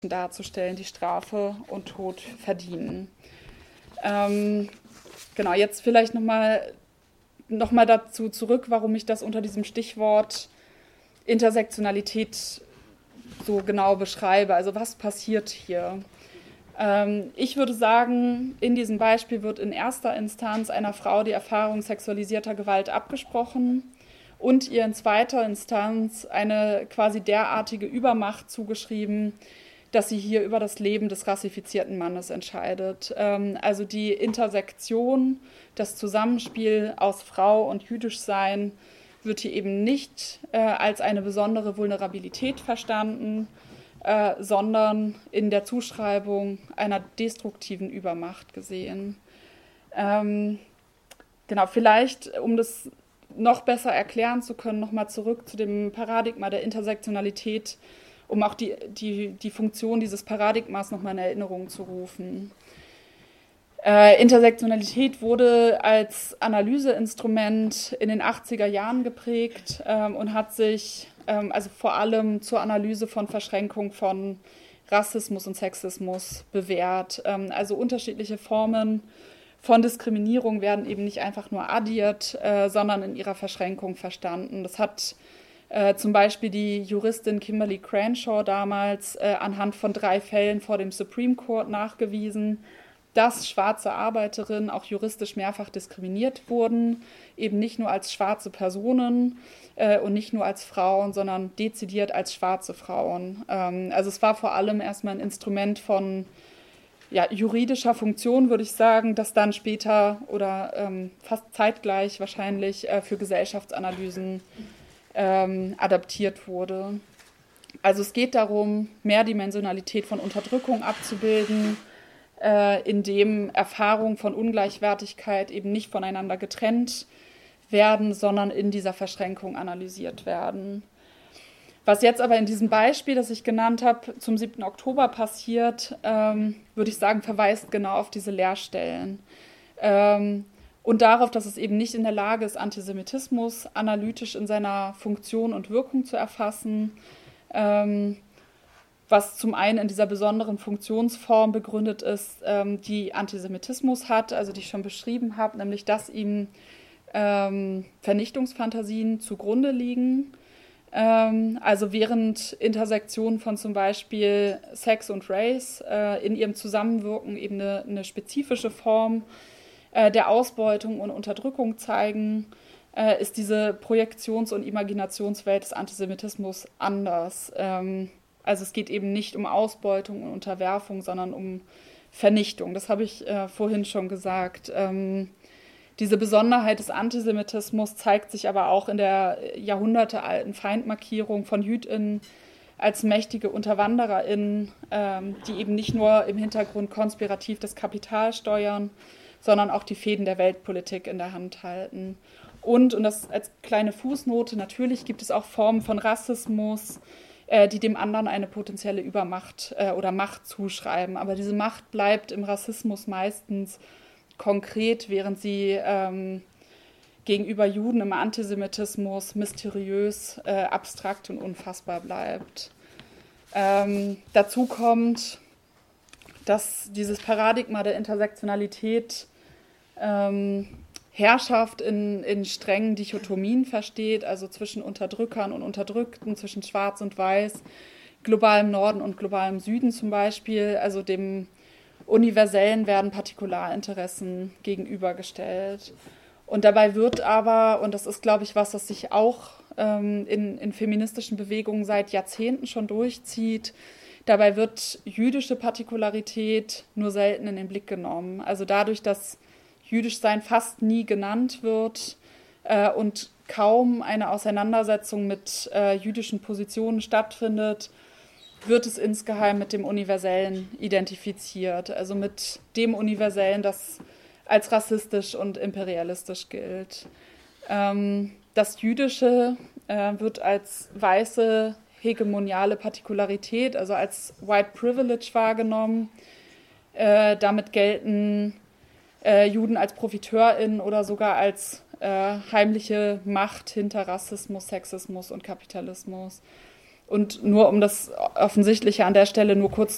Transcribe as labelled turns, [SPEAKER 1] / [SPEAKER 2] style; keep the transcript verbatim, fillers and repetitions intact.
[SPEAKER 1] darzustellen, die Strafe und Tod verdienen. Ähm, genau, jetzt vielleicht nochmal noch mal dazu zurück, warum ich das unter diesem Stichwort Intersektionalität so genau beschreibe. Also was passiert hier? Ähm, ich würde sagen, in diesem Beispiel wird in erster Instanz einer Frau die Erfahrung sexualisierter Gewalt abgesprochen und ihr in zweiter Instanz eine quasi derartige Übermacht zugeschrieben, dass sie hier über das Leben des rassifizierten Mannes entscheidet. Ähm, also die Intersektion, das Zusammenspiel aus Frau und Jüdischsein wird hier eben nicht äh, als eine besondere Vulnerabilität verstanden, äh, sondern in der Zuschreibung einer destruktiven Übermacht gesehen. Ähm, genau, vielleicht, um das noch besser erklären zu können, nochmal zurück zu dem Paradigma der Intersektionalität, um auch die, die, die Funktion dieses Paradigmas nochmal in Erinnerung zu rufen. Äh, Intersektionalität wurde als Analyseinstrument in den achtziger Jahren geprägt ähm, und hat sich ähm, also vor allem zur Analyse von Verschränkung von Rassismus und Sexismus bewährt. Ähm, also unterschiedliche Formen von Diskriminierung werden eben nicht einfach nur addiert, äh, sondern in ihrer Verschränkung verstanden. Das hat Äh, zum Beispiel die Juristin Kimberly Crenshaw damals äh, anhand von drei Fällen vor dem Supreme Court nachgewiesen, dass schwarze Arbeiterinnen auch juristisch mehrfach diskriminiert wurden, eben nicht nur als schwarze Personen äh, und nicht nur als Frauen, sondern dezidiert als schwarze Frauen. Ähm, also es war vor allem erstmal ein Instrument von ja, juridischer Funktion, würde ich sagen, das dann später oder ähm, fast zeitgleich wahrscheinlich äh, für Gesellschaftsanalysen Ähm, adaptiert wurde. Also es geht darum, Mehrdimensionalität von Unterdrückung abzubilden, äh, indem Erfahrungen von Ungleichwertigkeit eben nicht voneinander getrennt werden, sondern in dieser Verschränkung analysiert werden. Was jetzt aber in diesem Beispiel, das ich genannt habe, zum siebten Oktober passiert, ähm, würde ich sagen, verweist genau auf diese Leerstellen. Ähm, Und darauf, dass es eben nicht in der Lage ist, Antisemitismus analytisch in seiner Funktion und Wirkung zu erfassen, ähm, was zum einen in dieser besonderen Funktionsform begründet ist, ähm, die Antisemitismus hat, also die ich schon beschrieben habe, nämlich dass ihm ähm, Vernichtungsfantasien zugrunde liegen. Ähm, also während Intersektion von zum Beispiel Sex und Race äh, in ihrem Zusammenwirken eben eine, eine spezifische Form der Ausbeutung und Unterdrückung zeigen, äh, ist diese Projektions- und Imaginationswelt des Antisemitismus anders. Ähm, also es geht eben nicht um Ausbeutung und Unterwerfung, sondern um Vernichtung. Das habe ich äh, vorhin schon gesagt. Ähm, diese Besonderheit des Antisemitismus zeigt sich aber auch in der jahrhundertealten Feindmarkierung von JüdInnen als mächtige UnterwandererInnen, ähm, die eben nicht nur im Hintergrund konspirativ das Kapital steuern, sondern auch die Fäden der Weltpolitik in der Hand halten. Und, und das als kleine Fußnote, natürlich gibt es auch Formen von Rassismus, äh, die dem anderen eine potenzielle Übermacht äh, oder Macht zuschreiben. Aber diese Macht bleibt im Rassismus meistens konkret, während sie ähm, gegenüber Juden im Antisemitismus mysteriös, äh, abstrakt und unfassbar bleibt. Ähm, dazu kommt, dass dieses Paradigma der Intersektionalität ähm, Herrschaft in, in strengen Dichotomien versteht, also zwischen Unterdrückern und Unterdrückten, zwischen Schwarz und Weiß, globalem Norden und globalem Süden zum Beispiel, also dem Universellen werden Partikularinteressen gegenübergestellt. Und dabei wird aber, und das ist, glaube ich, was, das sich auch ähm, in, in feministischen Bewegungen seit Jahrzehnten schon durchzieht, dabei wird jüdische Partikularität nur selten in den Blick genommen. Also dadurch, dass Jüdischsein fast nie genannt wird äh, und kaum eine Auseinandersetzung mit äh, jüdischen Positionen stattfindet, wird es insgeheim mit dem Universellen identifiziert. Also mit dem Universellen, das als rassistisch und imperialistisch gilt. Ähm, das Jüdische äh, wird als weiße hegemoniale Partikularität, also als White Privilege wahrgenommen. Äh, damit gelten äh, Juden als ProfiteurInnen oder sogar als äh, heimliche Macht hinter Rassismus, Sexismus und Kapitalismus. Und nur um das Offensichtliche an der Stelle nur kurz